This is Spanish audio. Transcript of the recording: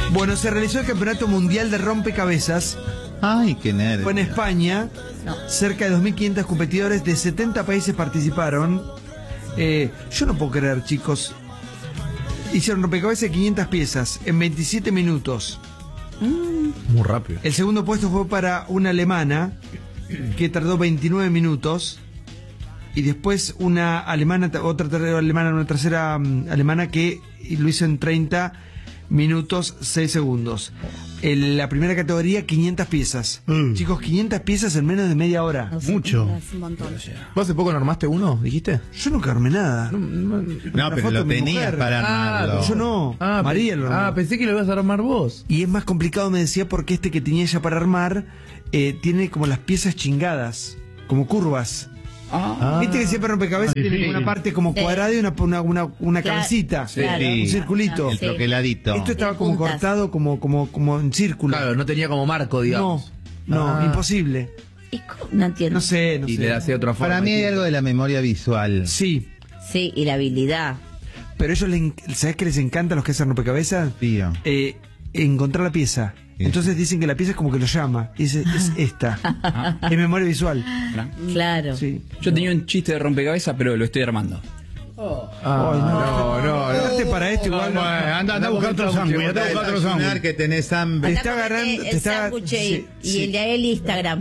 Bueno, se realizó el Campeonato Mundial de Rompecabezas. Ay, qué nervio. Fue en España. Cerca de 2.500 competidores de 70 países participaron. Yo no puedo creer, chicos. Hicieron rompecabezas de 500 piezas en 27 minutos. Muy rápido. El segundo puesto fue para una alemana que tardó 29 minutos. Y después una alemana, una tercera alemana que lo hizo en 30 minutos 6 segundos. En la primera categoría, 500 piezas. Chicos, 500 piezas en menos de media hora. No sé, Mucho. es un montón. ¿Vos hace poco no armaste uno, dijiste? Yo nunca armé nada. No, Una pero foto lo de mi tenías mujer. para armarlo. Yo no. María lo armó. Pensé que lo ibas a armar vos. Y es más complicado, me decía, porque este que tenía ella para armar tiene como las piezas chingadas, como curvas. Viste que siempre rompecabezas tiene como una parte como cuadrada y una Claro, cabecita, claro. un circulito. El troqueladito. Esto estaba como Puntas. cortado como en círculo. Claro, no tenía como marco, No, digamos. no, imposible. ¿Y cómo? No entiendo. No sé, no Y sé. le hacía otra forma. Para mí hay algo de la memoria visual. Sí, Sí, y la habilidad. pero ellos, ¿sabés qué les encanta a los que hacen rompecabezas? Tío. Encontrar la pieza. Entonces dicen que la pieza es como que lo llama. Y dice, es esta. Es memoria visual. Claro. Sí. Yo tenía un chiste de rompecabezas, pero lo estoy armando. Ay, no. Date para esto igual. Anda a buscar otro sándwich. Que tenés hambre. Te está agarrando. El sándwich y el de el Instagram.